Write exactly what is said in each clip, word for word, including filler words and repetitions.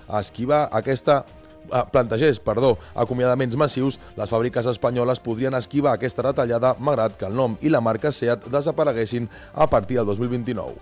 esquivar aquesta plantegés, perdó, acomiadaments massius, les fàbriques espanyoles podrien esquivar aquesta retallada malgrat que el nom i la marca SEAT desapareguessin a partir del dos mil vint-i-nou.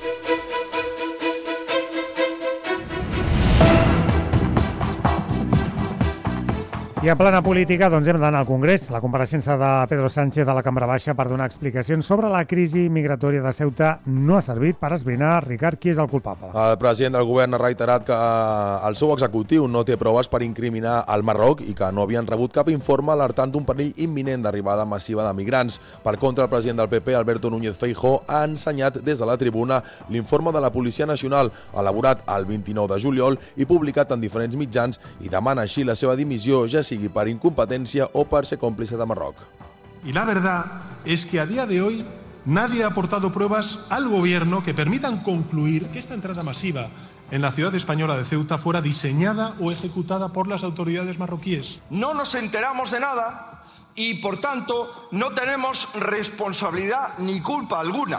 I en plana política doncs hem d'anar al Congrés. La compareixença de Pedro Sánchez a la Cambra Baixa per donar explicacions sobre la crisi migratòria de Ceuta no ha servit per esbrinar, Ricard, qui és el culpable. El president del govern ha reiterat que el seu executiu no té proves per incriminar el Marroc i que no havien rebut cap informe alertant d'un perill imminent d'arribada massiva de migrants. Per contra, el president del P P, Alberto Núñez Feijóo, ha ensenyat des de la tribuna l'informe de la Policia Nacional, elaborat el vint-i-nou de juliol i publicat en diferents mitjans, i demana així la seva dimissió, ja sigui per incompetencia o por ser cómplice de Marruecos. Y la verdad es que a día de hoy nadie ha aportado pruebas al gobierno que permitan concluir que esta entrada masiva en la ciudad española de Ceuta fuera diseñada o ejecutada por las autoridades marroquíes. No nos enteramos de nada y, por tanto, no tenemos responsabilidad ni culpa alguna.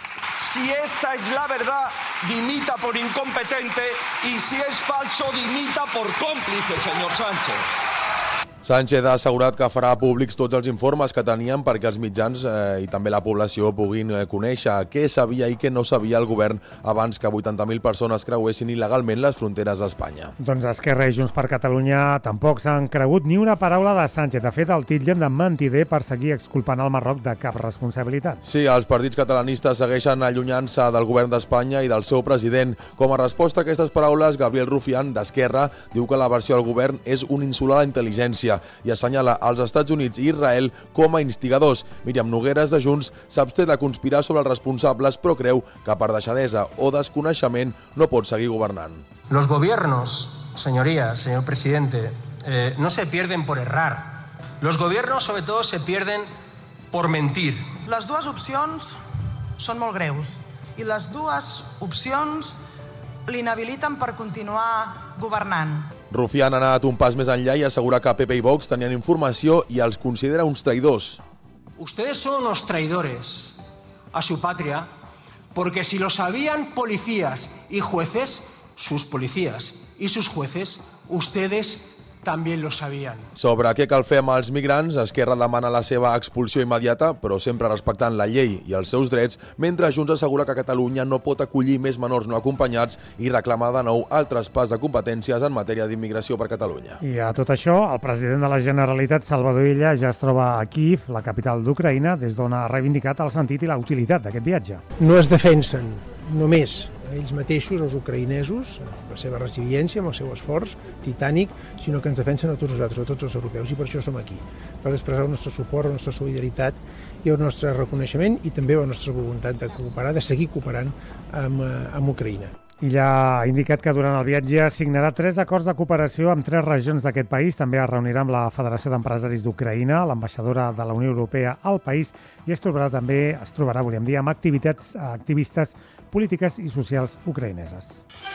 Si esta es la verdad, dimita por incompetente, y si es falso, dimita por cómplice, señor Sánchez. Sánchez ha assegurat que farà públics tots els informes que tenien perquè els mitjans eh, i també la població puguin eh, conèixer què sabia i què no sabia el govern abans que vuitanta mil persones creuessin il·legalment les fronteres d'Espanya. Doncs Esquerra i Junts per Catalunya tampoc s'han cregut ni una paraula de Sánchez. De fet, el titllen de mentider per seguir exculpant el Marroc de cap responsabilitat. Sí, els partits catalanistes segueixen allunyant-se del govern d'Espanya i del seu president. Com a resposta a aquestes paraules, Gabriel Rufián, d'Esquerra, diu que la versió del govern és un insult a la intel·ligència i assenyala als Estats Units i Israel com a instigadors. Míriam Nogueras, de Junts, s'absté de conspirar sobre els responsables, però creu que per deixadesa o desconeixement no pot seguir governant. Los gobiernos, señoría, señor presidente, eh, no se pierden por errar. Los gobiernos, sobre todo, se pierden por mentir. Les dues opcions són molt greus i les dues opcions l'inhabiliten per continuar governant. Rufián ha anat un pas més enllà i assegura que P P i Vox tenien informació i els considera uns traïdors. Ustedes son unos traidores a su patria porque si lo sabían policías y jueces, sus policías y sus jueces, ustedes també lo sabien. Sobre què cal fer amb els migrants, Esquerra demana la seva expulsió immediata, però sempre respectant la llei i els seus drets, mentre Junts assegura que Catalunya no pot acollir més menors no acompanyats i reclamar de nou el traspàs de competències en matèria d'immigració per Catalunya. I a tot això, el president de la Generalitat, Salvador Illa, ja es troba a Kíev, la capital d'Ucraïna, des d'on ha reivindicat el sentit i la utilitat d'aquest viatge. No es defensen només ells mateixos, els ucraïnesos, amb la seva resiliència, amb el seu esforç titànic, sinó que ens defensen a tots nosaltres, a tots els europeus, i per això som aquí, per expressar el nostre suport, la nostra solidaritat i el nostre reconeixement i també la nostra voluntat de cooperar, de seguir cooperant amb, amb Ucraïna. Illa ha indicat que durant el viatge signarà tres acords de cooperació amb tres regions d'aquest país. També es reunirà amb la Federació d'Empresaris d'Ucraïna, l'ambaixadora de la Unió Europea al país, i es trobarà també, es trobarà, volíem dir, amb activitats, activistes polítiques i socials ucraïneses.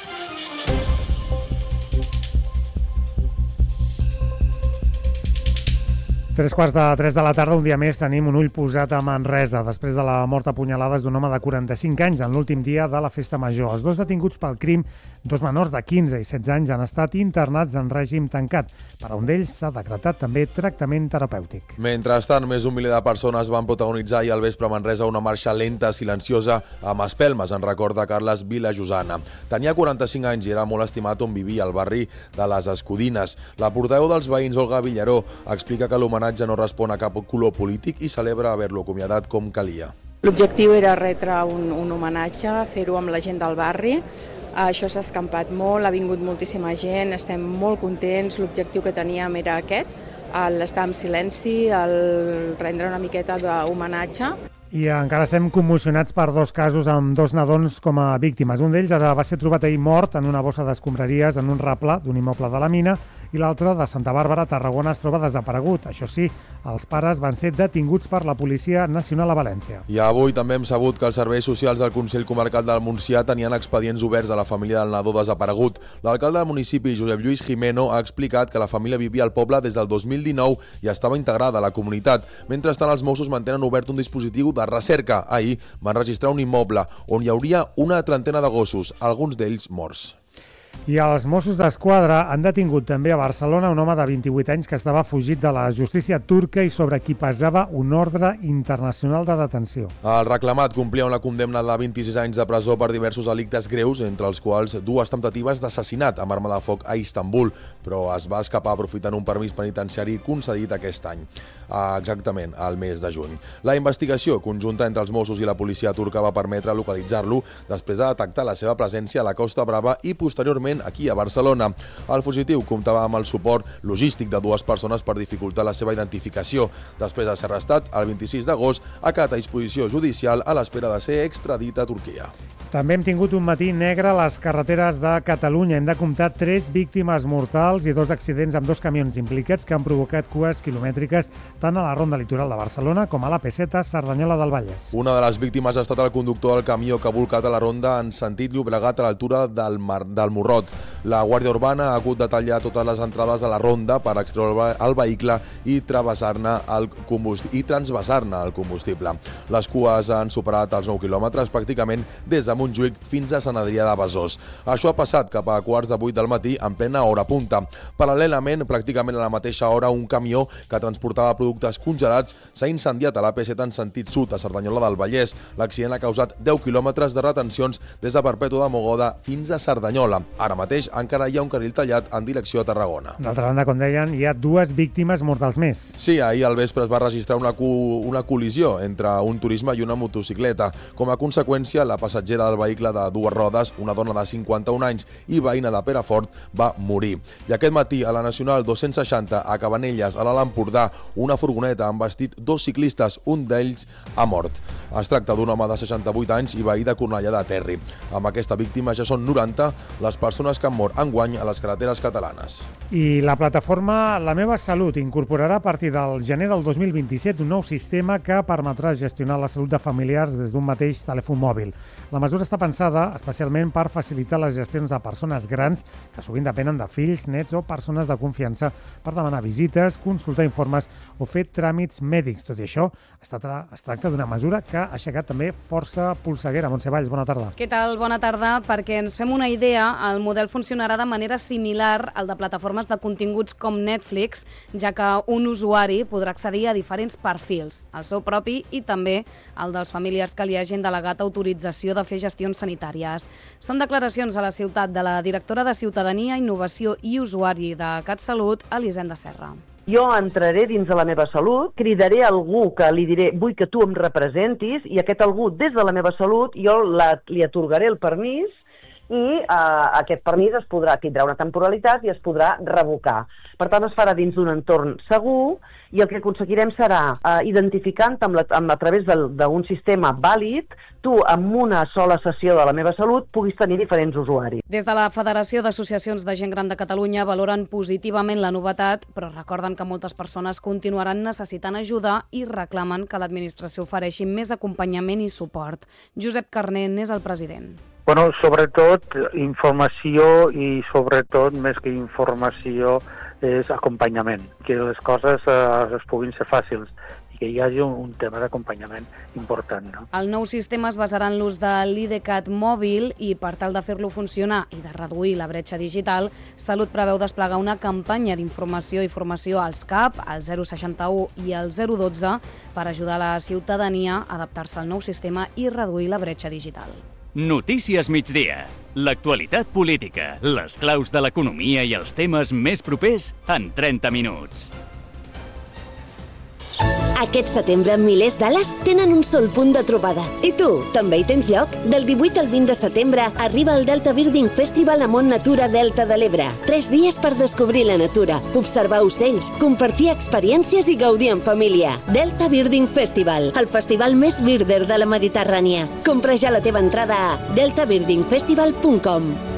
Tres quarts de tres de la tarda, un dia més, tenim un ull posat a Manresa, després de la mort a punyalades d'un home de quaranta-cinc anys en l'últim dia de la festa major. Els dos detinguts pel crim, dos menors de quinze i setze anys, han estat internats en règim tancat. Per a un d'ells s'ha decretat també tractament terapèutic. Mentrestant, més d'un miler de persones van protagonitzar ahir al vespre a Manresa una marxa lenta, silenciosa, amb espelmes, en recorda Carles Vilajosana. Tenia quaranta-cinc anys i era molt estimat on vivia, al barri de les Escudines. La portaveu dels veïns, Olga Villaró, explica que l'homenatge no respon a cap color polític i celebra haver-lo acomiadat com calia. L'objectiu era retre un, un homenatge, fer-ho amb la gent del barri. Això s'ha escampat molt, ha vingut moltíssima gent, estem molt contents. L'objectiu que teníem era aquest, l'estar en silenci, el rendre una miqueta d'homenatge. I encara estem commocionats per dos casos amb dos nadons com a víctimes. Un d'ells va ser trobat ahir mort en una bossa d'escombraries en un reble d'un immoble de la mina i l'altre, de Santa Bàrbara, Tarragona, es troba desaparegut. Això sí, els pares van ser detinguts per la Policia Nacional a València. I avui també hem sabut que els serveis socials del Consell Comarcal del Montsià tenien expedients oberts a la família del nadó desaparegut. L'alcalde del municipi, Josep Lluís Jimeno, ha explicat que la família vivia al poble des del dos mil dinou i estava integrada a la comunitat. Mentrestant, els Mossos mantenen obert un dispositiu de recerca. Ahir van registrar un immoble on hi hauria una trentena de gossos, alguns d'ells morts. I els Mossos d'Esquadra han detingut també a Barcelona un home de vint-i-vuit anys que estava fugit de la justícia turca i sobre qui pesava un ordre internacional de detenció. El reclamat complia una condemna de vint-i-sis anys de presó per diversos delictes greus, entre els quals dues temptatives d'assassinat amb arma de foc a Istanbul, però es va escapar aprofitant un permís penitenciari concedit aquest any, exactament al mes de juny. La investigació conjunta entre els Mossos i la policia turca va permetre localitzar-lo després de detectar la seva presència a la Costa Brava i posteriorment aquí a Barcelona. El fugitiu comptava amb el suport logístic de dues persones per dificultar la seva identificació. Després de ser arrestat, el vint-i-sis d'agost, ha quedat a disposició judicial a l'espera de ser extradit a Turquia. També hem tingut un matí negre a les carreteres de Catalunya. Hem de comptar tres víctimes mortals i dos accidents amb dos camions implicats que han provocat cues quilomètriques tant a la ronda litoral de Barcelona com a la P set Cerdanyola del Vallès. Una de les víctimes ha estat el conductor del camió que ha volcat a la ronda en sentit Llobregat a l'altura del, Mar, del Morrot. La Guàrdia Urbana ha hagut de tallar totes les entrades a la ronda per extreure el vehicle i travessar-ne el combustible i transvasar-ne el combustible. Les cues han superat els nou quilòmetres pràcticament des de Montjuïc fins a Sant Adrià de Besòs. Això ha passat cap a quarts de vuit del matí en plena hora punta. Paral·lelament, pràcticament a la mateixa hora, un camió que transportava productes congelats s'ha incendiat a la P set en sentit sud a Cerdanyola del Vallès. L'accident ha causat deu quilòmetres de retencions des de Perpètua de Mogoda fins a Cerdanyola. Ara mateix encara hi ha un carril tallat en direcció a Tarragona. D'altra banda, com deien, hi ha dues víctimes mortals més. Sí, ahir al vespre es va registrar una, una col·lisió entre un turisme i una motocicleta. Com a conseqüència, la passatgera del vehicle de dues rodes, una dona de cinquanta-un anys i veïna de Perafort, va morir. I aquest matí, a la Nacional dos-cents seixanta, a Cabanelles, a l'Alt Empordà, una furgoneta ha embestit dos ciclistes, un d'ells ha mort. Es tracta d'un home de seixanta-vuit anys i veí de Cornellà de Terri. Amb aquesta víctima ja són noranta les persones que han mort enguany a les carreteres catalanes. I la plataforma La Meva Salut incorporarà a partir del gener del dos mil vint-i-set un nou sistema que permetrà gestionar la salut de familiars des d'un mateix telèfon mòbil. La mesura està pensada especialment per facilitar les gestions de persones grans que sovint depenen de fills, nets o persones de confiança per demanar visites, consultar informes o fer tràmits mèdics. Tot i això, es tracta d'una mesura que ha aixecat també força polseguera. Montse Valls, bona tarda. Què tal? Bona tarda. Perquè ens fem una idea, el model funcionarà de manera similar al de plataformes de continguts com Netflix, ja que un usuari podrà accedir a diferents perfils, el seu propi i també el dels familiars que li hagin delegat autorització de fer gestions sanitàries. Són declaracions a la ciutat de la directora de Ciutadania, Innovació i Usuari de CatSalut, Elisenda Serra. Jo entraré dins de La Meva Salut, cridaré algú que li diré vull que tu em representis i aquest algú des de La Meva Salut jo la, li atorgaré el permís i eh, aquest permís es podrà, tindrà una temporalitat i es podrà revocar. Per tant, es farà dins d'un entorn segur i el que aconseguirem serà eh, identificant amb la, amb, a través d'un sistema vàlid, tu amb una sola sessió de La Meva Salut puguis tenir diferents usuaris. Des de la Federació d'Associacions de Gent Gran de Catalunya valoren positivament la novetat, però recorden que moltes persones continuaran necessitant ajuda i reclamen que l'administració ofereixi més acompanyament i suport. Josep Carner n'és el president. Bueno, sobretot informació i sobretot, més que informació, és acompanyament, que les coses eh, es puguin ser fàcils i que hi hagi un, un tema d'acompanyament important. No? El nou sistema es basarà en l'ús de l'IDCAT mòbil i per tal de fer-lo funcionar i de reduir la bretxa digital, Salut preveu desplegar una campanya d'informació i formació als C A P, al zero seixanta-u i al zero dotze per ajudar la ciutadania a adaptar-se al nou sistema i reduir la bretxa digital. Notícies migdia. L'actualitat política, les claus de l'economia i els temes més propers en trenta minuts. Aquest setembre, milers d'ales tenen un sol punt de trobada. I tu, també hi tens lloc? Del divuit al vint de setembre arriba el Delta Birding Festival a Mont Natura Delta de l'Ebre. Tres dies per descobrir la natura, observar ocells, compartir experiències i gaudir en família. Delta Birding Festival, el festival més birder de la Mediterrània. Compra ja la teva entrada a delta birding festival punt com.